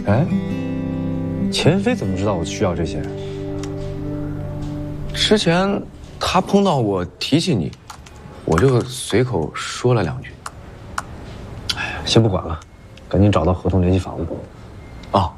哎，钱飞怎么知道我需要这些？ 之前他碰到我提起你，我就随口说了2句。 哎，先不管了，赶紧找到合同联系法务。